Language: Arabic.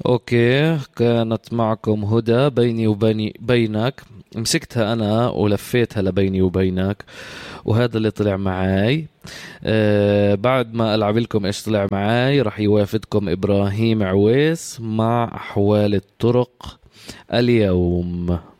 اوكي، كانت معكم هدى. بيني بينك، مسكتها انا ولفيتها لبيني وبينك، وهذا اللي طلع معاي. بعد ما العب لكم ايش طلع معاي، راح يوافدكم ابراهيم عويس مع احوال الطرق اليوم.